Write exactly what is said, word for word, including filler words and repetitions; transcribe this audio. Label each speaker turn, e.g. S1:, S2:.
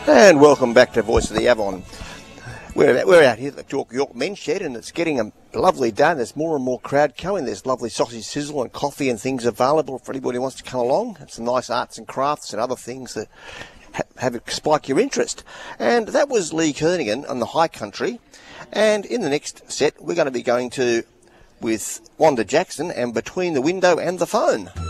S1: And welcome back to Voice of the Avon. We're, we're out here at the York York Men's Shed, and it's getting a lovely day. There's more and more crowd coming. There's lovely sausage sizzle and coffee and things available for anybody who wants to come along. Have some nice arts and crafts and other things that ha- have it spike your interest. And that was Lee Kernaghan on the High Country. And in the next set, we're going to be going to with Wanda Jackson and Between the Window and the Phone.